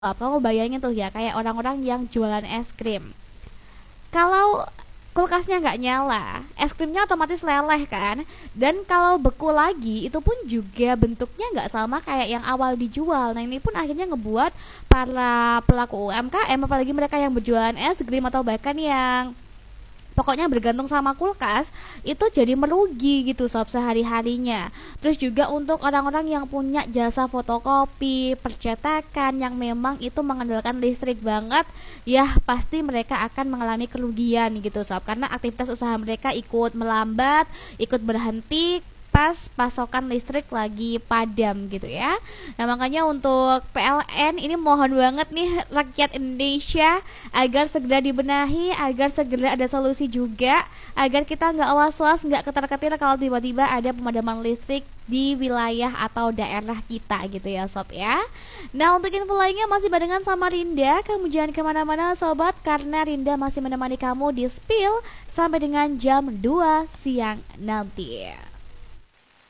Kamu bayangin tuh ya, kayak orang-orang yang jualan es krim. Kalau kulkasnya nggak nyala, es krimnya otomatis leleh kan. Dan kalau beku lagi, itu pun juga bentuknya nggak sama kayak yang awal dijual. Nah ini pun akhirnya ngebuat para pelaku UMKM, apalagi mereka yang berjualan es krim atau bahkan yang pokoknya bergantung sama kulkas, itu jadi merugi gitu sob sehari-harinya. Terus juga untuk orang-orang yang punya jasa fotokopi, percetakan yang memang itu mengandalkan listrik banget, ya pasti mereka akan mengalami kerugian gitu sob, karena aktivitas usaha mereka ikut melambat, ikut berhenti pas pasokan listrik lagi padam gitu ya. Nah makanya untuk PLN ini mohon banget nih rakyat Indonesia agar segera dibenahi, agar segera ada solusi juga, agar kita nggak was-was, nggak ketar-ketir kalau tiba-tiba ada pemadaman listrik di wilayah atau daerah kita gitu ya sob ya. Nah untuk info lainnya masih barengan sama Rinda, kamu jangan kemana-mana sobat, karena Rinda masih menemani kamu di Spill sampai dengan jam 2 siang nanti.